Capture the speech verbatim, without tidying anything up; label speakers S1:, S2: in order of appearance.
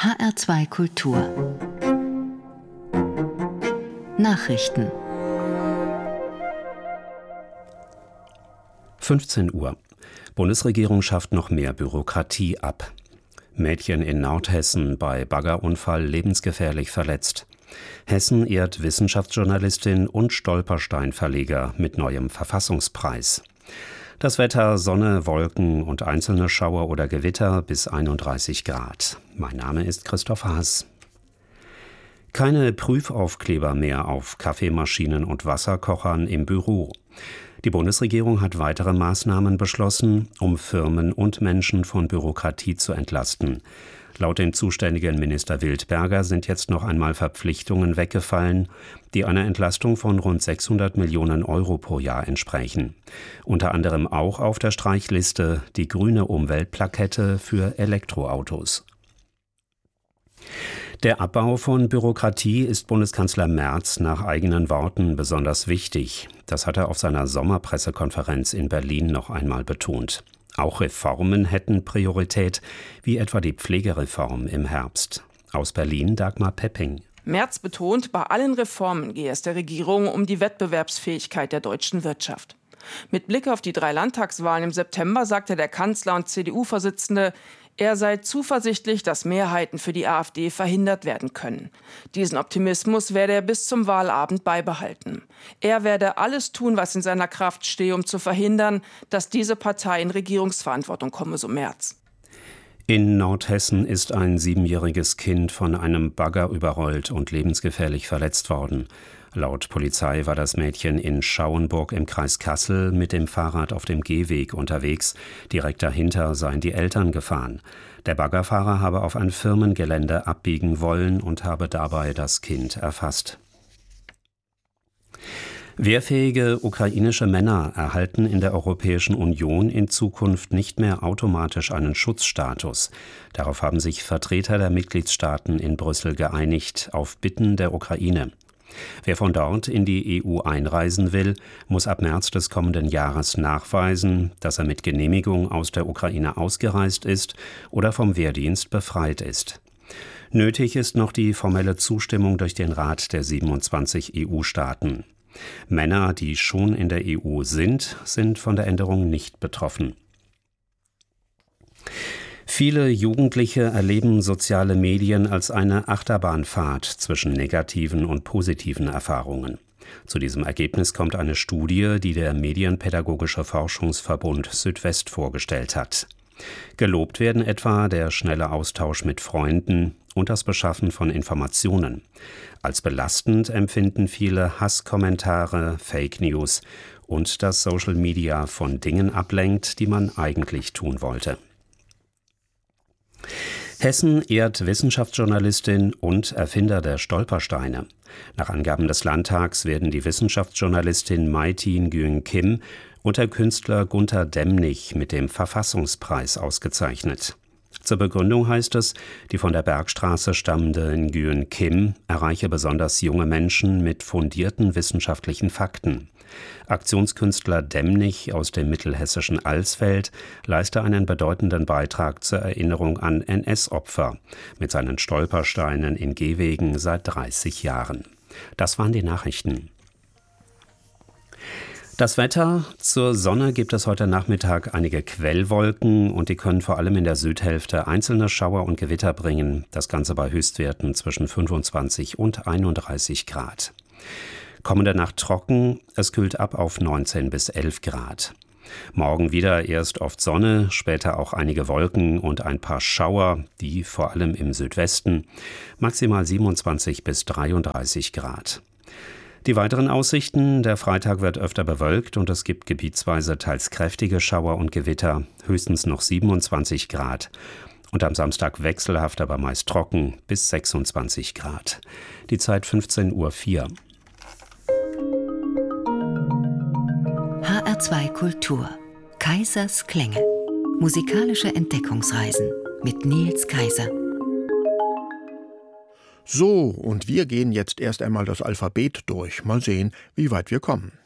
S1: H R zwei Kultur Nachrichten
S2: fünfzehn Uhr. Bundesregierung schafft noch mehr Bürokratie ab. Mädchen in Nordhessen bei Baggerunfall lebensgefährlich verletzt. Hessen ehrt Wissenschaftsjournalistin und Stolpersteinverleger mit neuem Verfassungspreis. Das Wetter: Sonne, Wolken und einzelne Schauer oder Gewitter bis einunddreißig Grad. Mein Name ist Christoph Haas. Keine Prüfaufkleber mehr auf Kaffeemaschinen und Wasserkochern im Büro. Die Bundesregierung hat weitere Maßnahmen beschlossen, um Firmen und Menschen von Bürokratie zu entlasten. Laut dem zuständigen Minister Wildberger sind jetzt noch einmal Verpflichtungen weggefallen, die einer Entlastung von rund sechshundert Millionen Euro pro Jahr entsprechen. Unter anderem auch auf der Streichliste die grüne Umweltplakette für Elektroautos. Der Abbau von Bürokratie ist Bundeskanzler Merz nach eigenen Worten besonders wichtig. Das hat er auf seiner Sommerpressekonferenz in Berlin noch einmal betont. Auch Reformen hätten Priorität, wie etwa die Pflegereform im Herbst. Aus Berlin Dagmar Pepping.
S3: Merz betont, bei allen Reformen gehe es der Regierung um die Wettbewerbsfähigkeit der deutschen Wirtschaft. Mit Blick auf die drei Landtagswahlen im September sagte der Kanzler und C D U-Vorsitzende, er sei zuversichtlich, dass Mehrheiten für die AfD verhindert werden können. Diesen Optimismus werde er bis zum Wahlabend beibehalten. Er werde alles tun, was in seiner Kraft stehe, um zu verhindern, dass diese Partei in Regierungsverantwortung komme, so Merz.
S2: In Nordhessen ist ein siebenjähriges Kind von einem Bagger überrollt und lebensgefährlich verletzt worden. Laut Polizei war das Mädchen in Schauenburg im Kreis Kassel mit dem Fahrrad auf dem Gehweg unterwegs. Direkt dahinter seien die Eltern gefahren. Der Baggerfahrer habe auf ein Firmengelände abbiegen wollen und habe dabei das Kind erfasst. Wehrfähige ukrainische Männer erhalten in der Europäischen Union in Zukunft nicht mehr automatisch einen Schutzstatus. Darauf haben sich Vertreter der Mitgliedstaaten in Brüssel geeinigt, auf Bitten der Ukraine. Wer von dort in die E U einreisen will, muss ab März des kommenden Jahres nachweisen, dass er mit Genehmigung aus der Ukraine ausgereist ist oder vom Wehrdienst befreit ist. Nötig ist noch die formelle Zustimmung durch den Rat der siebenundzwanzig E U-Staaten. Männer, die schon in der E U sind, sind von der Änderung nicht betroffen. Viele Jugendliche erleben soziale Medien als eine Achterbahnfahrt zwischen negativen und positiven Erfahrungen. Zu diesem Ergebnis kommt eine Studie, die der Medienpädagogische Forschungsverbund Südwest vorgestellt hat. Gelobt werden etwa der schnelle Austausch mit Freunden und das Beschaffen von Informationen. Als belastend empfinden viele Hasskommentare, Fake News und dass Social Media von Dingen ablenkt, die man eigentlich tun wollte. Hessen ehrt Wissenschaftsjournalistin und Erfinder der Stolpersteine. Nach Angaben des Landtags werden die Wissenschaftsjournalistin Mai-Thi Nguyen Kim und der Künstler Gunter Demnig mit dem Verfassungspreis ausgezeichnet. Zur Begründung heißt es, die von der Bergstraße stammende Nguyen Kim erreiche besonders junge Menschen mit fundierten wissenschaftlichen Fakten. Aktionskünstler Demnig aus dem mittelhessischen Alsfeld leiste einen bedeutenden Beitrag zur Erinnerung an N S-Opfer mit seinen Stolpersteinen in Gehwegen seit dreißig Jahren. Das waren die Nachrichten. Das Wetter: Zur Sonne gibt es heute Nachmittag einige Quellwolken und die können vor allem in der Südhälfte einzelne Schauer und Gewitter bringen. Das Ganze bei Höchstwerten zwischen fünfundzwanzig und einunddreißig Grad. Kommende Nacht trocken, es kühlt ab auf neunzehn bis elf Grad. Morgen wieder erst oft Sonne, später auch einige Wolken und ein paar Schauer, die vor allem im Südwesten, maximal siebenundzwanzig bis dreiunddreißig Grad. Die weiteren Aussichten: Der Freitag wird öfter bewölkt und es gibt gebietsweise teils kräftige Schauer und Gewitter, höchstens noch siebenundzwanzig Grad. Und am Samstag wechselhaft, aber meist trocken, bis sechsundzwanzig Grad. Die Zeit fünfzehn Uhr vier.
S1: H R zwei Kultur Kaisers Klänge. Musikalische Entdeckungsreisen mit Nils Kaiser.
S4: So, und wir gehen jetzt erst einmal das Alphabet durch. Mal sehen, wie weit wir kommen.